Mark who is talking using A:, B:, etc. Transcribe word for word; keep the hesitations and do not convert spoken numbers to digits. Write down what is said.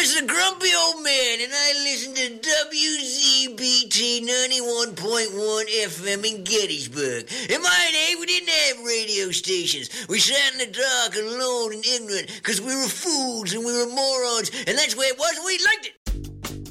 A: is the Grumpy Old Man, and I listen to W Z B T ninety-one point one F M in Gettysburg. In my day, we didn't have radio stations. We sat in the dark, alone and ignorant, because we were fools and we were morons, and that's the way it was, and we liked it.